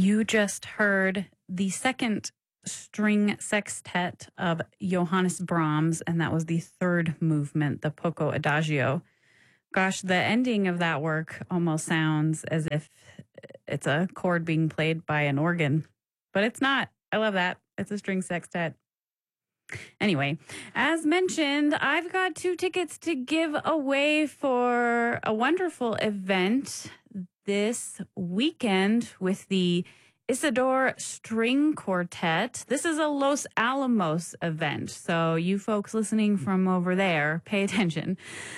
You just heard the second string sextet of Johannes Brahms, and that was the third movement, the Poco Adagio. Gosh, the ending of that work almost sounds as if it's a chord being played by an organ, but it's not. I love that. It's a string sextet. Anyway, as mentioned, I've got 2 tickets to give away for a wonderful event this weekend with the Isidore String Quartet. This is a Los Alamos event, so you folks listening from over there, pay attention.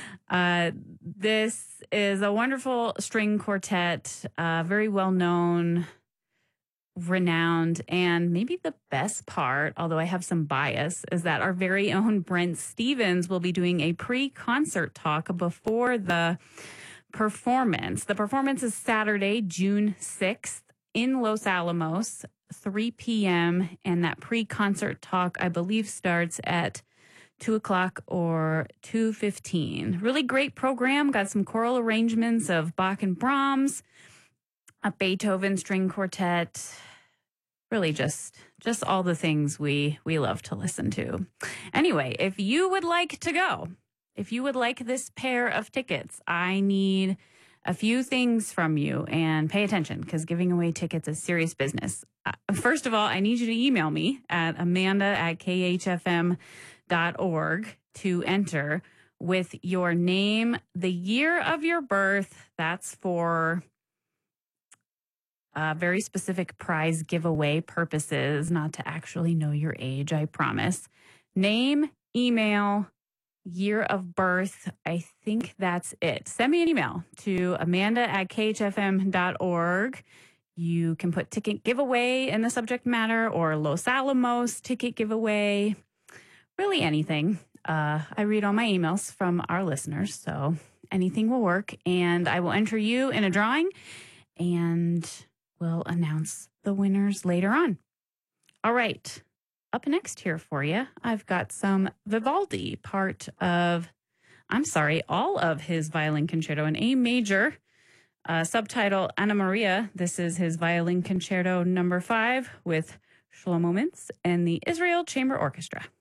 This is a wonderful string quartet, very well known, renowned, and maybe the best part, although I have some bias, is that our very own Brent Stevens will be doing a pre-concert talk before the performance. The performance is Saturday, June 6th in Los Alamos, 3 p.m., and that pre-concert talk, I believe, starts at 2 o'clock or 2:15. Really great program. Got some choral arrangements of Bach and Brahms, a Beethoven string quartet. Really just all the things we love to listen to. Anyway, if you would like to go, if you would like this pair of tickets, I need a few things from you, and pay attention because giving away tickets is serious business. First of all, I need you to email me at amanda@khfm.org to enter with your name, the year of your birth. That's for very specific prize giveaway purposes, not to actually know your age, I promise. Name, email, year of birth. I think that's it. Send me an email to amanda@khfm.org. You can put ticket giveaway in the subject matter or Los Alamos ticket giveaway, really anything. I read all my emails from our listeners, so anything will work. And I will enter you in a drawing and we'll announce the winners later on. All right. Up next here for you, I've got some Vivaldi, all of his violin concerto in A major, subtitle Anna Maria. This is his violin concerto number 5 with Shlomo Mintz and the Israel Chamber Orchestra.